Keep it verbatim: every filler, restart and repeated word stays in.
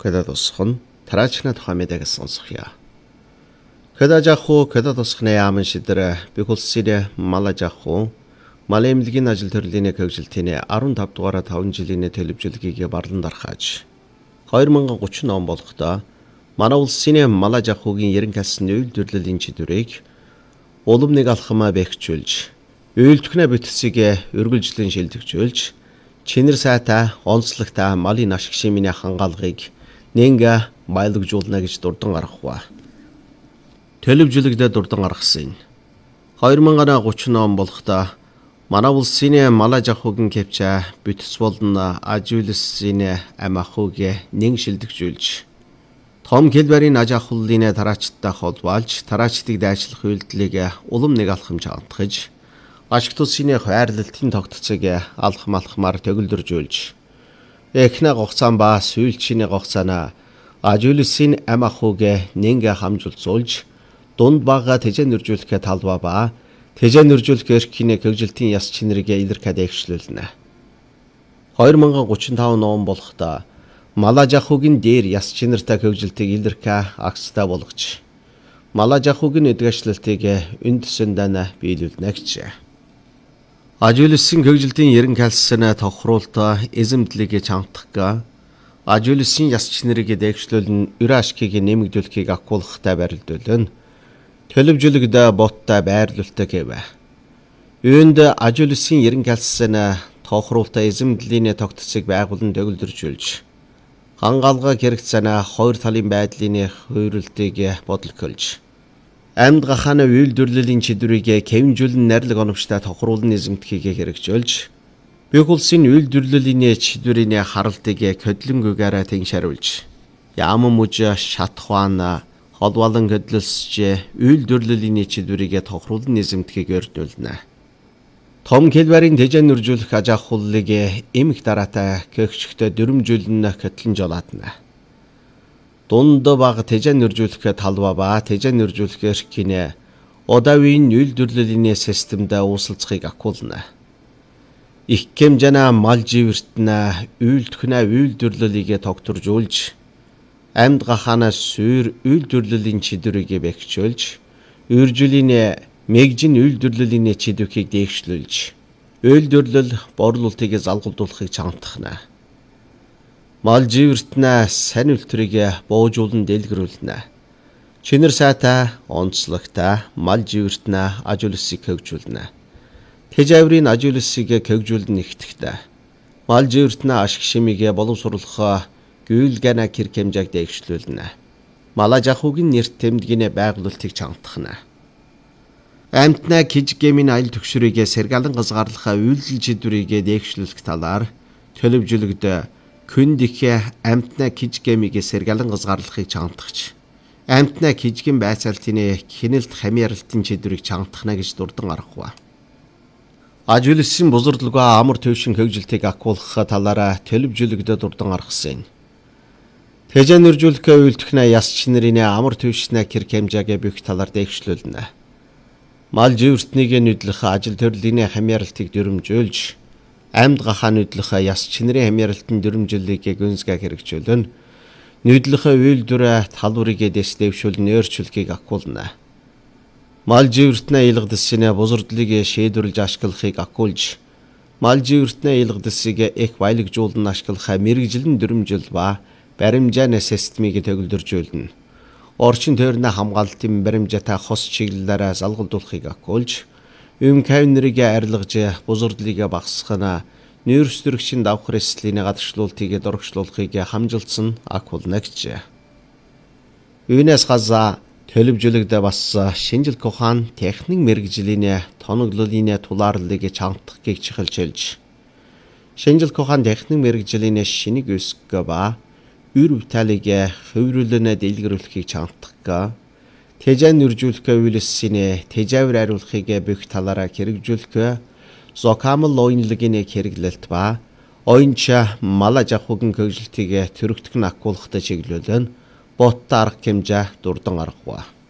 Көдөд усхан тараачна тухай мэдээг сонсохъя. Көдөж аху көдөд усхны яаман шидэр бихулсире малаж аху малэмлэгийн ажил төрлийн хөгжилтийн арван тав дугаар таван жилийн төлөвлөгөөгийг барлан дархааж хоёр мянга гучин он болохдоо манай улсын малаж ахугийн ерөнхийлсөн үйлдвэрлэлийн чиглэлийг улам нэг алхамаа бэхжүүлж үйлдвэрнэ бүтцийг өргөлжлөн шилжүүлж чинэр сайтай онцлогтой малын ашиг шимийн хангаалгыг нэнгэ баялагжуулна гэж дурдан гаргахва. Төлөвлөгөөдөө дурдан гаргасан. хоёр мянга гучин он болохдоо манай улсын малаж ахуйн кэвча бүтц болон ажуулсын ам ахуйг нэн шилдэгжүүлж том хэлбэрийн аж ахуйлын тараачтай холбоолж тараачдыг дайчлах үйлдэлийг улам нэг алхам чагтгаж ашиг тусын хайрлалтын тогтцоог алхам алхмаар төгөлдржүүлж эхнэ гоцаан ба сүүлчийн гоцаана ажуулсын ам ахуйг нэнгэ хамжуулцуулж дунд бага тэжэн нэржүүлэх талбай ба тэжэн нэржүүлэх эрхний хөгжилтийн яс чинэрийг илэрхийлж дэвшлүүлнэ. хоёр мянга гучин тав он болохдоо малаж ахуйн дээр яс чинэртэй хөгжилтийг илэрхийлэх акцтай болгож малаж ахуйн эдгэшлэлтийг энд төсөндөө биелүүлнэ гэж. Ажуулсын хөгжилтийн ерөнхийлсөн тохируулалтаа эзэмдлийг чамдахга ажуулсын яс чинэрийг дэвшлүүлэн өр ашгийг нэмэгдүүлэхийг агуулгатай барилдуулна. Төлөвлөгөөдөө боттой байрлуулалтаа гэвэ. Үүнд ажуулсын ерөнхийлсөн тохируулалтаа эзэмдлийн тогтцыг байгуулан төгөлдржүүлж хангаалга хэрэгцээнэ хоёр талын байдлын хувирлтыг бодлохолж амьд гахааны үйлдвэрлэлийн чиглэлийг кэмжүүлэн найрлаг оновчтой тохируулан эзэмдэхийг хэрэгжүүлж бүх улсын үйлдвэрлэлийн чиглэлийн харалтыг хөдлөнгөөгөөр тэншаруулж яаман муж шатхуан холбоолон хөдлөлсч үйлдвэрлэлийн чиглэлийг тохируулан эзэмдэхийг өрдүүлнэ. Том хэлбэрийн тэжэн нэржүүлэх аж ахуйлыг эмх дараатай гэгчгтээ дөрвөмжүүлэн хөтлөн жолоодна. Дунд баг тэжэн нэржүүлэх талбай ба тэжэн нэржүүлэх эрхний удаагийн үйлдвэрлэлийн системд ууслцахыг агуулна. Их хэмжээний мал живэртнэ үйлдвэрнэ үйлдвэрлэлийг тогтворжуулж амьд гахаанаас суур үйлдвэрлэлийн чиглэлийг бэхжүүлж үржилийн мэгжин үйлдвэрлэлийн чиглэлийг дэвшлүүлж үйлдвэрлэл борлуулалтыг залгуулахыг чамдахна. Мал живэртнэ сайн үлтрийг буужуулан дэлгэрүүлнэ. Чинэр сайтай онцлогтой мал живэртнэ ажуулсыг хөгжүүлнэ. Тэжаврын ажуулсыг хөгжүүлэн нэгтгэхтэй. Мал живэртнэ ашиг шимийг боловсруулах гүйлгэнэ киркэмжээг дэвшлүүлнэ. Малаж ахуйн нэрт тэмдгийн байгуулалтыг чамдахна. Амтна кижгэмийн аялал төгшрийг сэргэлэн газгаарлахаа үйлдэл чиглэлийг дэвшлүүлэх талаар төлөвлөгөөд күнд их амтна кижгэмийг сэргэлэн газгаарлахыг чамдагч амтна кижгэм байцаалтын хянилт хамьяаралтын чиглэлийг чамдахна гэж дурдан гаргахва. Ажуулсан бузардлага амар төвшин хөгжилтийг агуулгах талаараа төлөвлөгөөд дурдан гаргасан. Тэжэн нэржүүлэх үйлдвэрнэ яс чинэрийн амар төвшнэ кэр хэмжээг бүх талаар дэвшлүүлнэ. Мал живэртнийг нүдлэх ажил төрлийн хамьяаралтыг дөрвөмжүүлж амьд гахаан нүдлэх яс чинэрийн хамьяаралтын дөрвөмжлөлийг гүнзгий хэрэгжүүлэн нүдлэх үйлдвэр талбарыг дэвшүүлэн өөрчлөлтийг агуулна. Мал живэртнэ илгэдсэний бузардлыг шийдвэрлэж ашиглахыг агуулж мал живэртнэ илгэдсийг их баялагжуулан ашиглах мэргэжлийн дөрвөмжил ба баримжааны системийг төгөлдржүүлнэ. Орчин тойрны хамгаалалтын баримжаатай хос чиглэлээр залгуулахыг агуулж юм кавнерыг арилгаж бузардлыг багасгахна нүүрс төрөгчийн давхар эслийн гадагшлуултыг дурагшлуулахыг хамжилсан агуулна гэж. Үүнээс газа төлөвлөгөөд бас шинжлэх ухаан техник мэргэжлийн тоноглолын тулаарлыг чамдахыг чихэлжүүлж шинжлэх ухаан техник мэргэжлийн шинийг өсгөх ба ür талыг хөврүүлнэ дэлгэрүүлэхийг чамдахга тэжэн нэржүүлэх үйлсийн тэжавэр хариулахыг бүх талаараа хэрэгжүүлэх зокамл оюунлагын хэрэглэлт ба оюунча малаж ахуйн хөгжилтийг төрөгтгөн агуулгатай чиглүүлэн бот арга хэмжээ дурдан гаргахва.